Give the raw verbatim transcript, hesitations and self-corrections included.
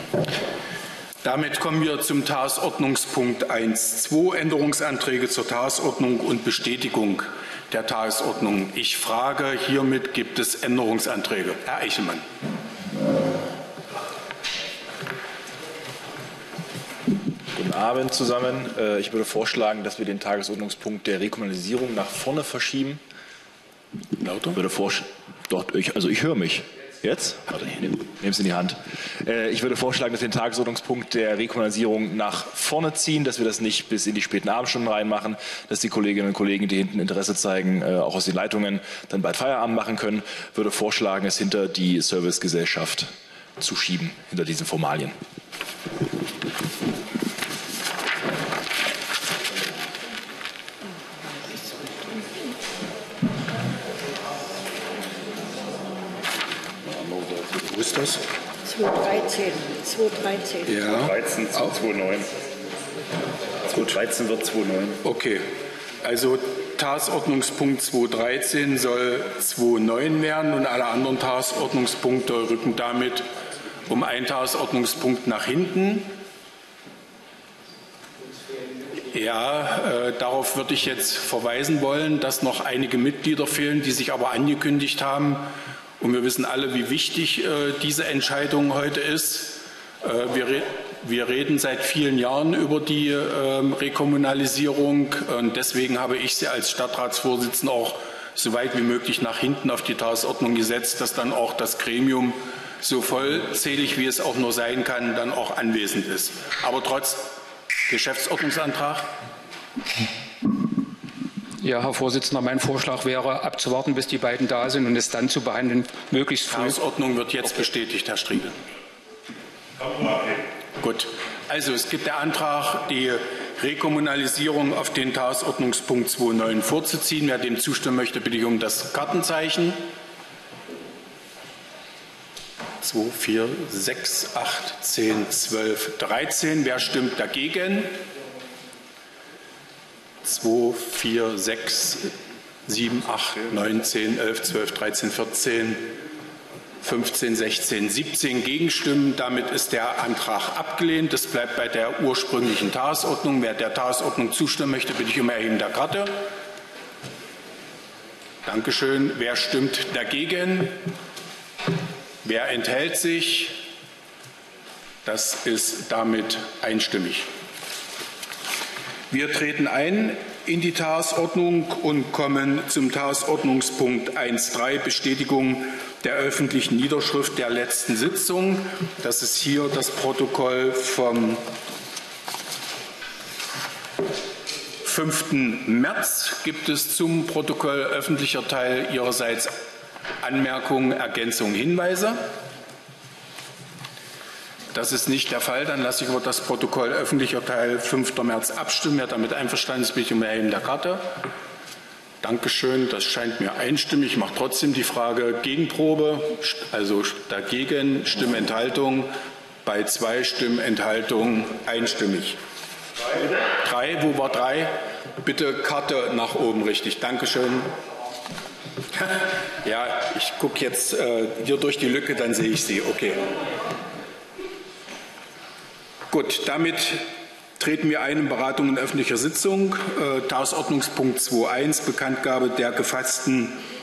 Damit kommen wir zum Tagesordnungspunkt eins Punkt zwei, Änderungsanträge zur Tagesordnung und Bestätigung der Tagesordnung. Ich frage, hiermit gibt es Änderungsanträge. Herr Eichelmann. Guten Abend zusammen. Ich würde vorschlagen, dass wir den Tagesordnungspunkt der Rekommunalisierung nach vorne verschieben. Lauter? Ich würde vorschlagen, dort, ich, also ich höre mich. Jetzt? Warte, ich nehme es in die Hand. Ich würde vorschlagen, dass wir den Tagesordnungspunkt der Rekommunalisierung nach vorne ziehen, dass wir das nicht bis in die späten Abendstunden reinmachen, dass die Kolleginnen und Kollegen, die hinten Interesse zeigen, auch aus den Leitungen, dann bald Feierabend machen können. Ich würde vorschlagen, es hinter die Servicegesellschaft zu schieben, hinter diesen Formalien. Wo ist das? zweitausenddreizehn. zweitausenddreizehn. Ja. zweitausenddreizehn zu zweitausendneun. zweitausenddreizehn wird zweitausendneun. Okay. Also Tagesordnungspunkt zweitausenddreizehn soll zweitausendneun werden und alle anderen Tagesordnungspunkte rücken damit um einen Tagesordnungspunkt nach hinten. Ja, äh, darauf würde ich jetzt verweisen wollen, dass noch einige Mitglieder fehlen, die sich aber angekündigt haben. Und wir wissen alle, wie wichtig äh, diese Entscheidung heute ist. Äh, wir, re wir reden seit vielen Jahren über die äh, Rekommunalisierung. Und deswegen habe ich sie als Stadtratsvorsitzender auch so weit wie möglich nach hinten auf die Tagesordnung gesetzt, dass dann auch das Gremium so vollzählig, wie es auch nur sein kann, dann auch anwesend ist. Aber trotz Geschäftsordnungsantrag. Ja, Herr Vorsitzender, mein Vorschlag wäre, abzuwarten, bis die beiden da sind und es dann zu behandeln, möglichst früh. Die Tagesordnung wird jetzt bestätigt, Herr Striegel. Gut. Also es gibt der Antrag, die Rekommunalisierung auf den Tagesordnungspunkt zweitausendneun vorzuziehen. Wer dem zustimmen möchte, bitte ich um das Kartenzeichen. zwei, vier, sechs, acht, zehn, zwölf, dreizehn. Wer stimmt dagegen? zwei, vier, sechs, sieben, acht, neun, zehn, elf, zwölf, dreizehn, vierzehn, fünfzehn, sechzehn, siebzehn Gegenstimmen. Damit ist der Antrag abgelehnt. Es bleibt bei der ursprünglichen Tagesordnung. Wer der Tagesordnung zustimmen möchte, bitte ich um Erheben der Karte. Dankeschön. Wer stimmt dagegen? Wer enthält sich? Das ist damit einstimmig. Wir treten ein in die Tagesordnung und kommen zum Tagesordnungspunkt eins Punkt drei, Bestätigung der öffentlichen Niederschrift der letzten Sitzung. Das ist hier das Protokoll vom fünften März. Gibt es zum Protokoll öffentlicher Teil Ihrerseits Anmerkungen, Ergänzungen, Hinweise? Das ist nicht der Fall. Dann lasse ich über das Protokoll öffentlicher Teil fünften März abstimmen. Wer damit einverstanden ist, bitte ich um Erheben der Karte. Dankeschön. Das scheint mir einstimmig. Ich mache trotzdem die Frage Gegenprobe. Also dagegen Stimmenthaltung. Bei zwei Stimmenthaltungen einstimmig. Drei. Drei. Wo war drei? Bitte Karte nach oben richtig. Dankeschön. Ja, ich gucke jetzt äh, hier durch die Lücke, dann sehe ich Sie. Okay. Gut, damit treten wir ein in Beratungen öffentlicher Sitzung. Äh, Tagesordnungspunkt zwei Punkt eins, Bekanntgabe der gefassten